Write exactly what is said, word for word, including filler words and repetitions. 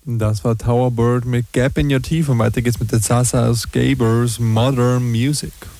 Das war Tower Bird mit Gap in Your Teeth und weiter geht's mit der Zaza aus Gabers Modern Music.